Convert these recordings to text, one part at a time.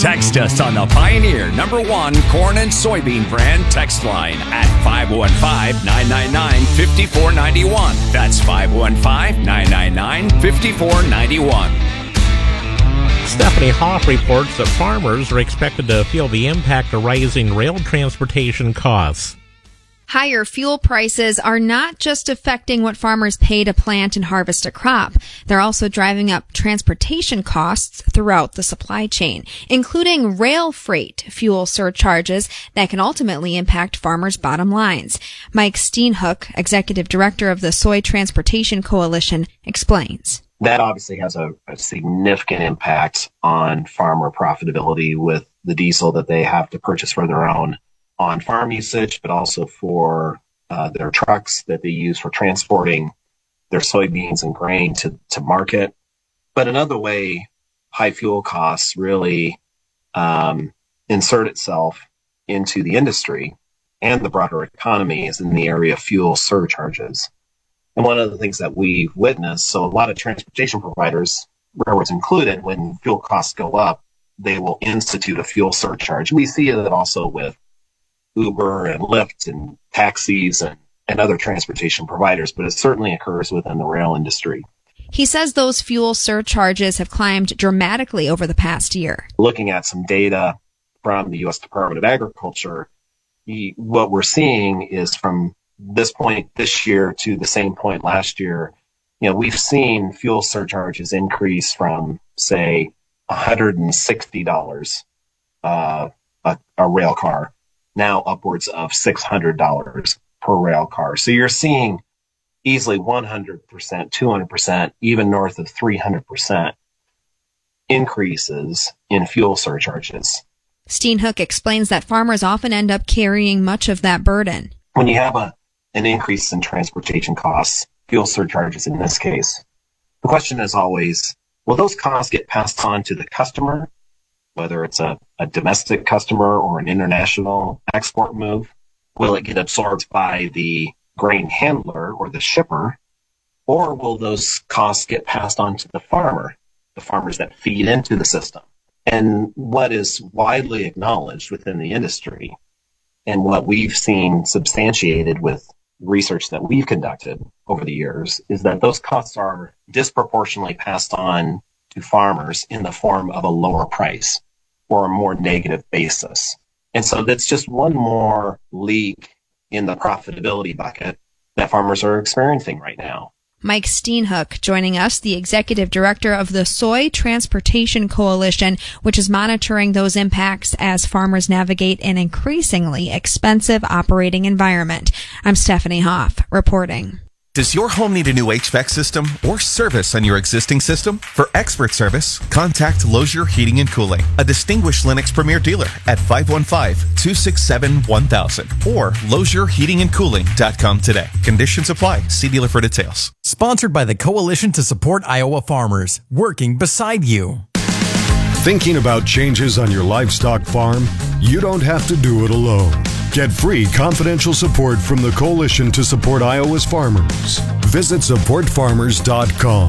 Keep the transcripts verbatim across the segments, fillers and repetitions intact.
Text us on the Pioneer number one corn and soybean brand text line at five one five, nine nine nine, five four nine one. That's five one five, nine nine nine, five four nine one. Stephanie Hoff reports that farmers are expected to feel the impact of rising rail transportation costs. Higher fuel prices are not just affecting what farmers pay to plant and harvest a crop. They're also driving up transportation costs throughout the supply chain, including rail freight fuel surcharges that can ultimately impact farmers' bottom lines. Mike Steenhoek, executive director of the Soy Transportation Coalition, explains. That obviously has a, a significant impact on farmer profitability with the diesel that they have to purchase for their own on-farm usage, but also for uh, their trucks that they use for transporting their soybeans and grain to, to market. But another way high fuel costs really um, insert itself into the industry and the broader economy is in the area of fuel surcharges. And one of the things that we've witnessed, so a lot of transportation providers, railroads included, when fuel costs go up, they will institute a fuel surcharge. We see it also with Uber and Lyft and taxis and, and other transportation providers, but it certainly occurs within the rail industry. He says those fuel surcharges have climbed dramatically over the past year. Looking at some data from the U S Department of Agriculture, he, what we're seeing is from this point this year to the same point last year, you know, we've seen fuel surcharges increase from, say, one hundred sixty dollars uh, a, a rail car, now upwards of six hundred dollars per rail car. So you're seeing easily one hundred percent, two hundred percent, even north of three hundred percent increases in fuel surcharges. Steenhoek explains that farmers often end up carrying much of that burden. When you have a an increase in transportation costs, fuel surcharges in this case, the question is always, will those costs get passed on to the customer, whether it's a, a domestic customer or an international export move? Will it get absorbed by the grain handler or the shipper? Or will those costs get passed on to the farmer, the farmers that feed into the system? And what is widely acknowledged within the industry and what we've seen substantiated with research that we've conducted over the years is that those costs are disproportionately passed on to farmers in the form of a lower price or a more negative basis. And so that's just one more leak in the profitability bucket that farmers are experiencing right now. Mike Steenhoek joining us, the executive director of the Soy Transportation Coalition, which is monitoring those impacts as farmers navigate an increasingly expensive operating environment. I'm Stephanie Hoff, reporting. Does your home need a new H V A C system or service on your existing system? For expert service, contact Lozier Heating and Cooling, a distinguished Lennox Premier dealer at five one five, two six seven, one thousand or lozier heating and cooling dot com today. Conditions apply. See dealer for details. Sponsored by the Coalition to Support Iowa Farmers, working beside you. Thinking about changes on your livestock farm? You don't have to do it alone. Get free confidential support from the Coalition to Support Iowa's Farmers. Visit support farmers dot com.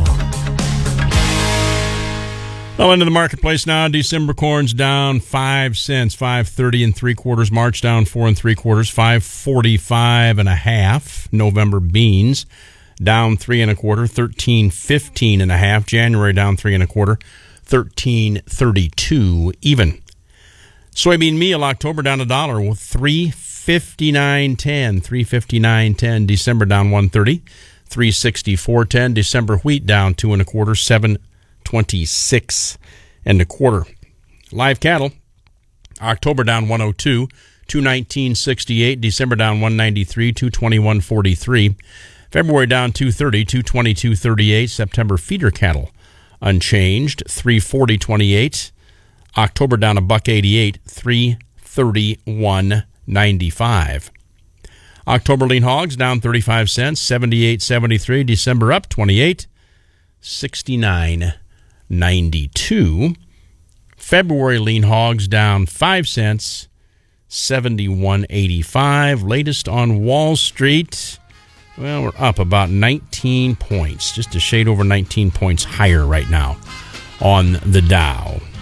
Well, into the marketplace now. December corn's down five cents, five thirty and three quarters. March down four and three quarters, five forty-five and a half. November beans down three and a quarter, thirteen fifteen and a half. January down three and a quarter, thirteen thirty-two even. Soybean meal October down a dollar with three fifty-nine ten, three fifty-nine ten. December down one thirty, three sixty-four ten. December wheat down two and a quarter, seven twenty-six and a quarter. Live cattle October down one oh two, two nineteen sixty-eight. December down one ninety-three, two twenty-one forty-three. February down two thirty, two twenty-two thirty-eight. September feeder cattle unchanged, three forty twenty-eight. October down a buck eighty-eight, three thirty-one ninety-five. October lean hogs down thirty-five cents, seventy-eight seventy-three. December up twenty-eight, sixty-nine ninety-two. February lean hogs down five cents, seventy-one eighty-five. Latest on Wall Street, well, we're up about nineteen points, just a shade over nineteen points higher right now on the Dow.